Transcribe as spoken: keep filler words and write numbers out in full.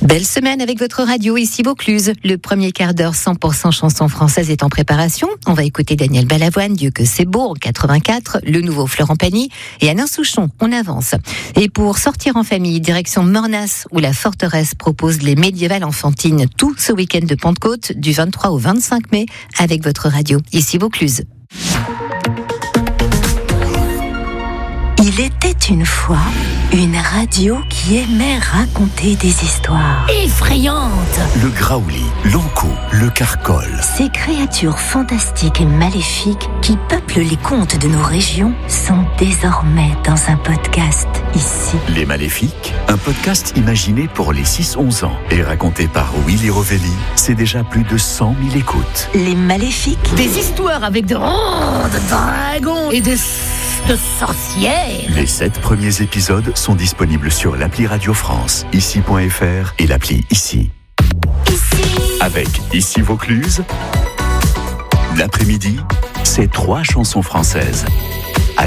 Belle semaine avec votre radio, ici Vaucluse. Le premier quart d'heure cent pour cent chansons françaises est en préparation. On va écouter Daniel Balavoine, Dieu que c'est beau, en quatre-vingt-quatre, le nouveau Florent Pagny et Alain Souchon, on avance. Et pour sortir en famille, direction Mornas, où la forteresse propose les médiévales enfantines tout ce week-end de Pentecôte, du vingt-trois au vingt-cinq mai, avec votre radio, ici Vaucluse. Il était une fois une radio qui aimait raconter des histoires effrayantes. Le Graouli, l'Ankou, le Carcol. Ces créatures fantastiques et maléfiques qui peuplent les contes de nos régions sont désormais dans un podcast ici. Les Maléfiques, un podcast imaginé pour les six onze ans et raconté par Willy Rovelli. C'est déjà plus de cent mille écoutes. Les Maléfiques. Des histoires avec de, oh, de dragons et de... de sorcières. Les sept premiers épisodes sont disponibles sur l'appli Radio France, ici point f r et l'appli Ici. Ici. Avec Ici Vaucluse, l'après-midi, c'est trois chansons françaises.